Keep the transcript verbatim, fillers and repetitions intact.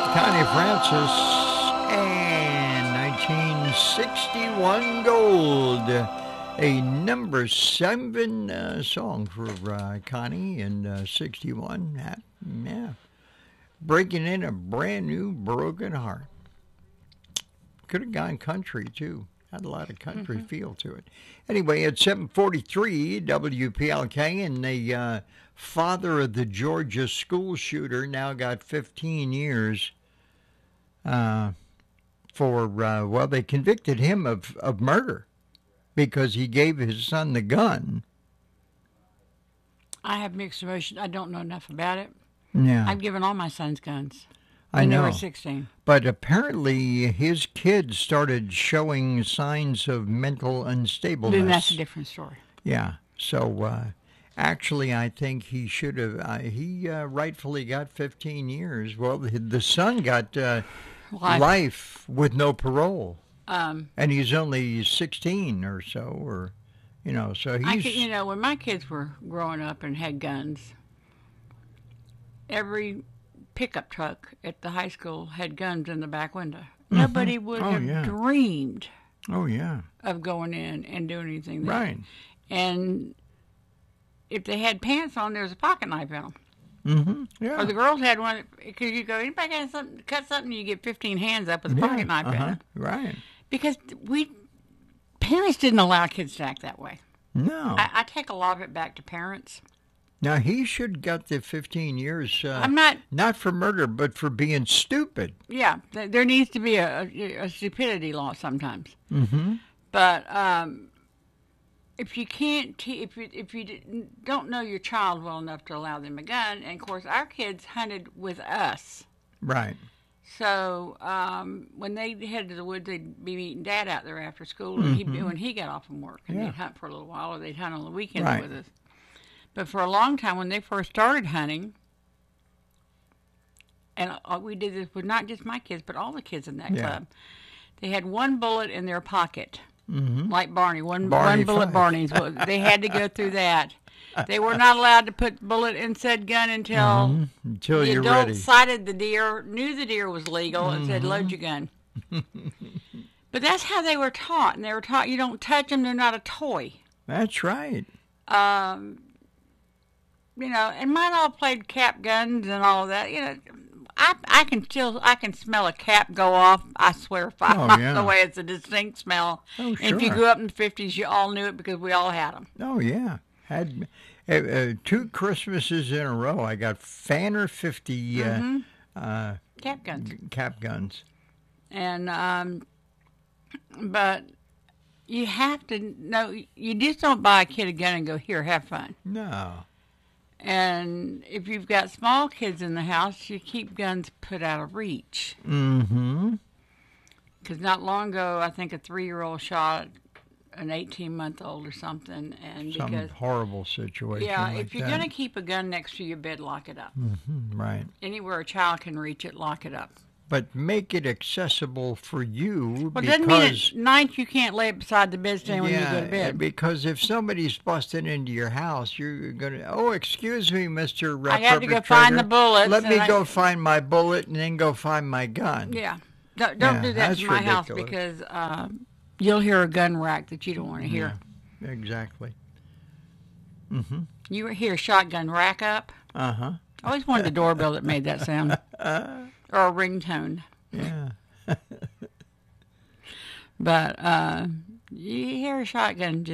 Connie Francis and nineteen sixty-one Gold, a number seven uh, song for uh, Connie in uh, sixty-one. Yeah, breaking in a brand new Broken Heart. Could have gone country too. Had a lot of country mm-hmm. feel to it. Anyway, at seven forty-three W P L K, and the uh, father of the Georgia school shooter now got fifteen years uh, for, uh, well, they convicted him of, of murder because he gave his son the gun. I have mixed emotions. I don't know enough about it. Yeah. I've given all my sons guns. I when know. They were sixteen. But apparently his kids started showing signs of mental unstableness. Then that's a different story. Yeah. So uh, actually, I think he should have. Uh, he uh, rightfully got fifteen years. Well, the, the son got uh, life. life with no parole, um, and he's only sixteen or so, or you know. So he's. I could, you know, when my kids were growing up and had guns, every pickup truck at the high school had guns in the back window. Mm-hmm. Nobody would oh, have yeah. dreamed oh, yeah. of going in and doing anything there. Right. And if they had pants on, there was a pocket knife in them. Mm-hmm. Yeah. Or the girls had one, because you go, anybody got something, cut something, you get fifteen hands up with a yeah. pocket knife uh-huh. in it. Right. Because we, parents didn't allow kids to act that way. No. I, I take a lot of it back to parents. Now, he should get the fifteen years, uh, I'm not, not for murder, but for being stupid. Yeah, th- there needs to be a, a, a stupidity law sometimes. Mm-hmm. But um, if you can't, te- if you if you don't know your child well enough to allow them a gun, and of course our kids hunted with us. Right. So um, when they headed to the woods, they'd be meeting Dad out there after school, and Mm-hmm. he when he got off from work, and Yeah. they'd hunt for a little while, or they'd hunt on the weekends Right. with us. But for a long time, when they first started hunting, and uh, we did this with not just my kids, but all the kids in that Yeah. club, they had one bullet in their pocket, Mm-hmm. like Barney, one, Barney one bullet five. Barney's. Well, they had to go through that. They were not allowed to put the bullet in said gun until, Mm-hmm. Until the you're adult ready. sighted the deer, knew the deer was legal, Mm-hmm. and said, load your gun. But that's how they were taught, and they were taught you don't touch them, they're not a toy. That's right. Um, you know, and mine all played cap guns and all of that. You know, I I can still I can smell a cap go off. I swear, if I Oh, yeah. the way it's a distinct smell. Oh, And if you sure. grew up in the fifties, you all knew it because we all had them. Oh, yeah. Had uh, uh, two Christmases in a row, I got Fanner fifty Mm-hmm. uh, uh, Cap guns. cap guns. And um, but you have to know. You just don't buy a kid a gun and go, here, have fun. No. And if you've got small kids in the house, you keep guns put out of reach. Mm-hmm. Because not long ago, I think a three-year-old shot an eighteen-month-old or something. And Some because, horrible situation yeah, like if you're that. going to keep a gun next to your bed, lock it up. Mm-hmm. Right. Anywhere a child can reach it, lock it up. But make it accessible for you Well, it because... doesn't mean at night you can't lay it beside the bedstand when you go to bed. Because if somebody's busting into your house, you're going to, oh, excuse me, Mister Uh, I have to go find the bullets. Let me and go I, find my bullet and then go find my gun. Yeah. Don't, don't Yeah, do that that's to my house ridiculous. because uh, you'll hear a gun rack that you don't want to hear. Yeah, exactly. Mm-hmm. You hear shotgun rack up? Uh-huh. I always wanted a doorbell that made that sound. Or a ringtone. Yeah. But uh, you hear a shotgun